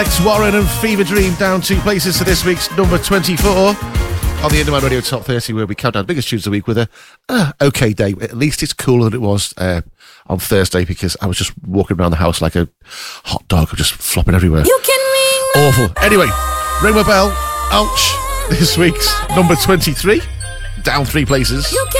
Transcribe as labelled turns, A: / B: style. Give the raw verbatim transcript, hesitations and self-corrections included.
A: Alex Warren and Fever Dream down two places to this week's number twenty-four on the Underman Radio Top thirty, where we count down the biggest tunes of the week with a uh, okay day. At least it's cooler than it was uh, on Thursday, because I was just walking around the house like a hot dog, just flopping everywhere.
B: You can ring.
A: Awful. Anyway, ring my bell. Ouch. This week's number twenty-three, down three places.
B: You can